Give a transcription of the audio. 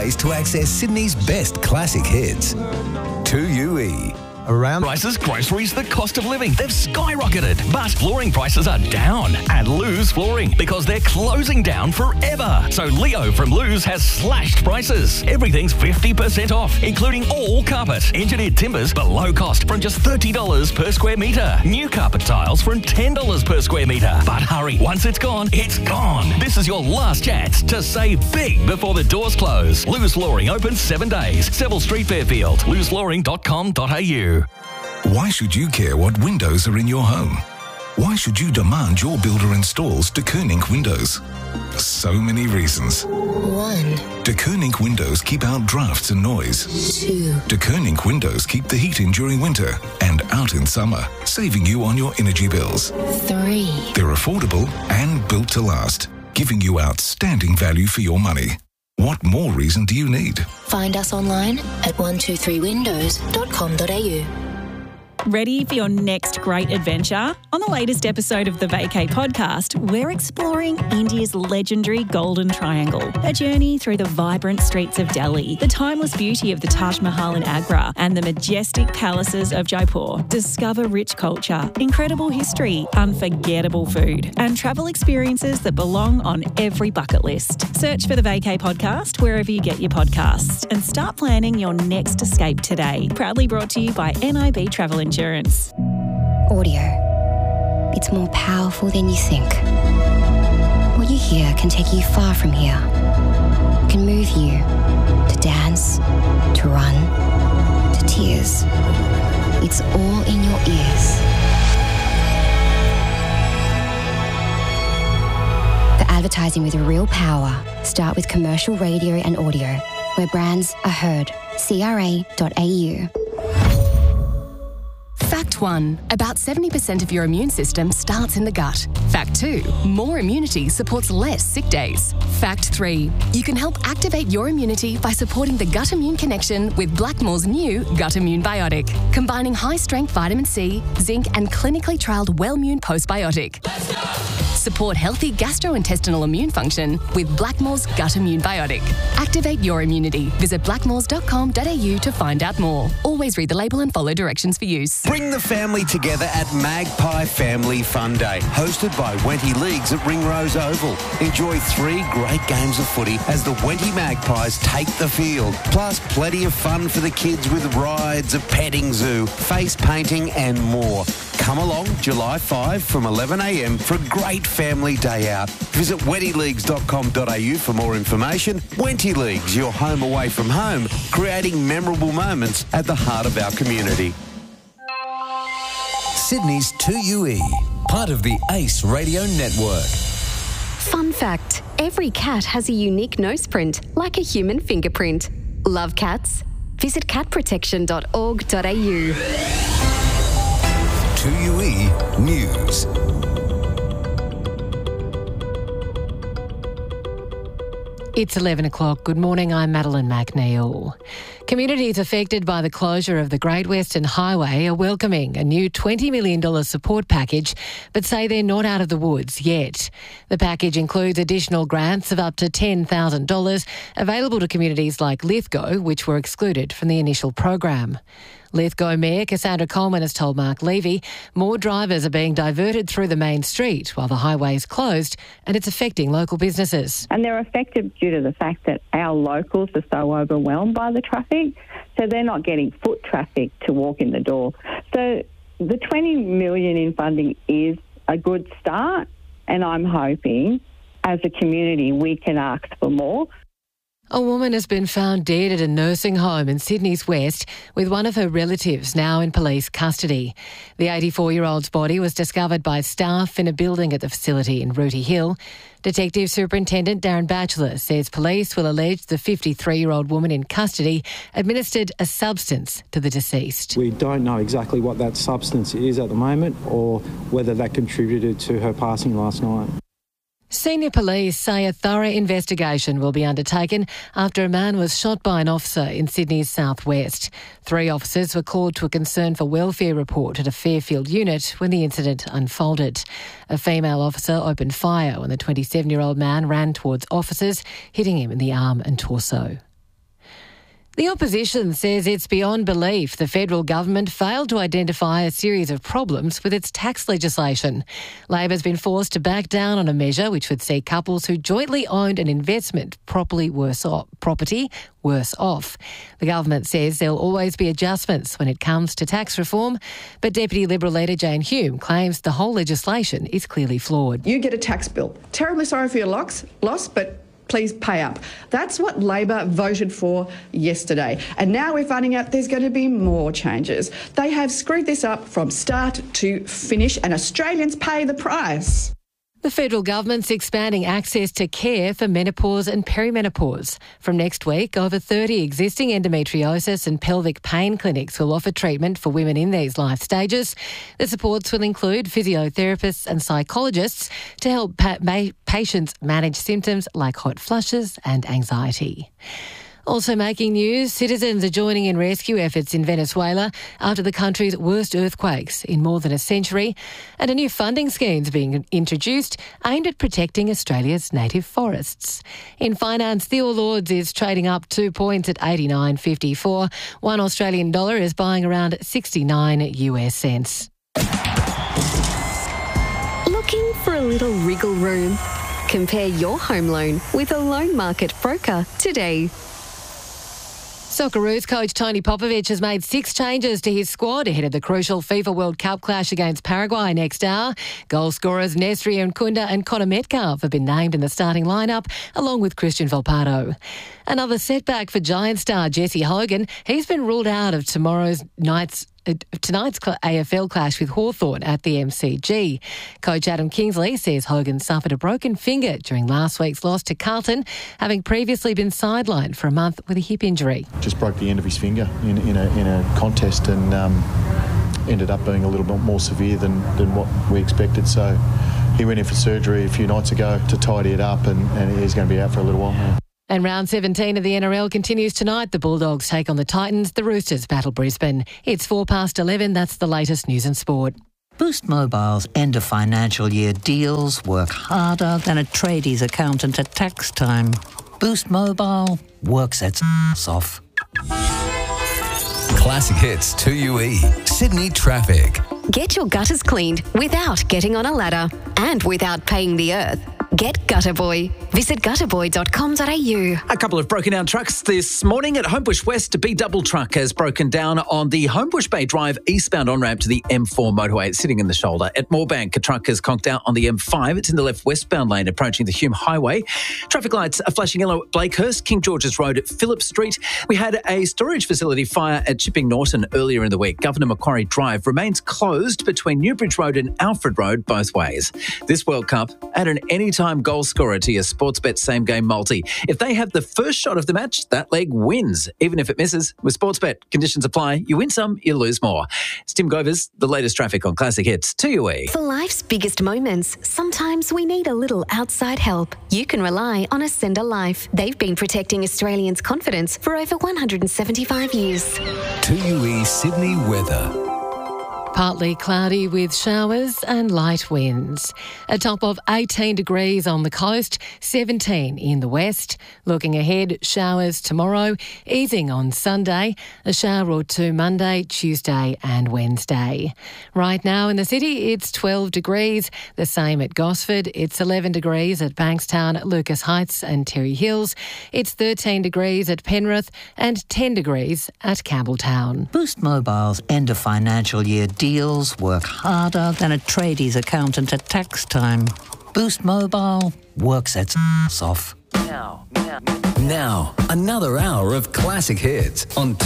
ways to access Sydney's best classic hits. 2UE. Around Prices, groceries, the cost of living, they've skyrocketed. But flooring prices are down at Lou's Flooring because they're closing down forever. So Leo from Lou's has slashed prices. Everything's 50% off, including all carpet. Engineered timbers below cost from just $30 per square metre. New carpet tiles from $10 per square metre. But hurry, once it's gone, it's gone. This is your last chance to save big before the doors close. Lou's Flooring opens 7 days. Seville Street, Fairfield. lousflooring.com.au. Why should you care what windows are in your home? Why should you demand your builder installs De Koning windows? So many reasons. 1. De Koning windows keep out drafts and noise. 2. De Koning windows keep the heat in during winter and out in summer, saving you on your energy bills. 3. They're affordable and built to last, giving you outstanding value for your money. What more reason do you need? Find us online at 123windows.com.au. Ready for your next great adventure? On the latest episode of the Vacay podcast, we're exploring India's legendary Golden Triangle, a journey through the vibrant streets of Delhi, the timeless beauty of the Taj Mahal in Agra, and the majestic palaces of Jaipur. Discover rich culture, incredible history, unforgettable food, and travel experiences that belong on every bucket list. Search for the Vacay podcast wherever you get your podcasts and start planning your next escape today. Proudly brought to you by NIB Travel Insurance. Audio. It's more powerful than you think. What you hear can take you far from here. It can move you to dance, to run, to tears. It's all in your ears. For advertising with real power, start with commercial radio and audio, where brands are heard. CRA.au. Fact 1. About 70% of your immune system starts in the gut. Fact 2. More immunity supports less sick days. Fact 3. You can help activate your immunity by supporting the gut immune connection with Blackmore's new Gut Immune Biotic, combining high-strength vitamin C, zinc and clinically trialled Wellmune Postbiotic. Support healthy gastrointestinal immune function with Blackmore's Gut Immune Biotic. Activate your immunity. Visit blackmores.com.au to find out more. Always read the label and follow directions for use. Bring the family together at Magpie Family Fun Day, hosted by Wenty Leagues at Ringrose Oval. Enjoy 3 great games of footy as the Wenty Magpies take the field. Plus, plenty of fun for the kids with rides, a petting zoo, face painting and more. Come along July 5 from 11 a.m. for a great family day out. Visit wentyleagues.com.au for more information. Wenty Leagues, your home away from home, creating memorable moments at the heart of our community. Sydney's 2UE, part of the ACE Radio Network. Fun fact, every cat has a unique nose print, like a human fingerprint. Love cats? Visit catprotection.org.au. 2UE News. It's 11 o'clock. Good morning, I'm Madeline McNeil. Communities affected by the closure of the Great Western Highway are welcoming a new $20 million support package, but say they're not out of the woods yet. The package includes additional grants of up to $10,000 available to communities like Lithgow, which were excluded from the initial program. Lithgow Mayor Cassandra Coleman has told Mark Levy more drivers are being diverted through the main street while the highway is closed, and it's affecting local businesses. And they're affected due to the fact that our locals are so overwhelmed by the traffic, so they're not getting foot traffic to walk in the door. So the $20 million in funding is a good start, and I'm hoping as a community we can ask for more. A woman has been found dead at a nursing home in Sydney's West with one of her relatives now in police custody. The 84-year-old's body was discovered by staff in a building at the facility in Rooty Hill. Detective Superintendent Darren Batchelor says police will allege the 53-year-old woman in custody administered a substance to the deceased. We don't know exactly what that substance is at the moment or whether that contributed to her passing last night. Senior police say a thorough investigation will be undertaken after a man was shot by an officer in Sydney's southwest. 3 officers were called to a concern for welfare report at a Fairfield unit when the incident unfolded. A female officer opened fire when the 27-year-old man ran towards officers, hitting him in the arm and torso. The opposition says it's beyond belief the federal government failed to identify a series of problems with its tax legislation. Labor's been forced to back down on a measure which would see couples who jointly owned an investment property worse off. The government says there'll always be adjustments when it comes to tax reform, but Deputy Liberal leader Jane Hume claims the whole legislation is clearly flawed. You get a tax bill. Terribly sorry for your loss, but please pay up. That's what Labor voted for yesterday. And now we're finding out there's going to be more changes. They have screwed this up from start to finish, and Australians pay the price. The federal government's expanding access to care for menopause and perimenopause. From next week, over 30 existing endometriosis and pelvic pain clinics will offer treatment for women in these life stages. The supports will include physiotherapists and psychologists to help patients manage symptoms like hot flushes and anxiety. Also making news, citizens are joining in rescue efforts in Venezuela after the country's worst earthquakes in more than a century, and a new funding scheme is being introduced aimed at protecting Australia's native forests. In finance, the All Ords is trading up 2 points at 89.54. $1 Australian dollar is buying around 69 US cents. Looking for a little wriggle room? Compare your home loan with a loan market broker today. Socceroos coach Tony Popovic has made 6 changes to his squad ahead of the crucial FIFA World Cup clash against Paraguay next hour. Goal scorers Nesri Nkunda and Connor Metcalfe have been named in the starting lineup, along with Christian Volpato. Another setback for Giant star Jesse Hogan. He's been ruled out of tonight's AFL clash with Hawthorn at the MCG. Coach Adam Kingsley says Hogan suffered a broken finger during last week's loss to Carlton, having previously been sidelined for a month with a hip injury. Just broke the end of his finger in a contest and ended up being a little bit more severe than what we expected. So he went in for surgery a few nights ago to tidy it up, and he's going to be out for a little while now. And round 17 of the NRL continues tonight. The Bulldogs take on the Titans. The Roosters battle Brisbane. It's 11:04. That's the latest news and sport. Boost Mobile's end of financial year deals work harder than a tradie's accountant at tax time. Boost Mobile works its ass off. Classic Hits 2UE. Sydney traffic. Get your gutters cleaned without getting on a ladder and without paying the earth. Get Gutter Boy. Visit gutterboy.com.au. A couple of broken down trucks this morning at Homebush West. A B double truck has broken down on the Homebush Bay Drive eastbound on-ramp to the M4 motorway. It's sitting in the shoulder. At Moorebank, a truck has conked out on the M5. It's in the left westbound lane approaching the Hume Highway. Traffic lights are flashing yellow at Blakehurst, King George's Road at Phillip Street. We had a storage facility fire at Chipping Norton earlier in the week. Governor Macquarie Drive remains closed between Newbridge Road and Alfred Road both ways. This World Cup, add an anytime goal scorer to your Sportsbet same game multi. If they have the first shot of the match, that leg wins. Even if it misses, with Sportsbet, conditions apply. You win some, you lose more. It's Tim Govers, the latest traffic on Classic Hits 2UE. For life's biggest moments, sometimes we need a little outside help. You can rely on Ascender Life. They've been protecting Australians' confidence for over 175 years. 2UE Sydney weather. Partly cloudy with showers and light winds. A top of 18 degrees on the coast, 17 in the west. Looking ahead, showers tomorrow, easing on Sunday, a shower or two Monday, Tuesday and Wednesday. Right now in the city, it's 12 degrees, the same at Gosford. It's 11 degrees at Bankstown, Lucas Heights and Terry Hills. It's 13 degrees at Penrith and 10 degrees at Campbelltown. Boost Mobile's end of financial year deals work harder than a tradie's accountant at tax time. Boost Mobile works its ass off. Now, another hour of classic hits on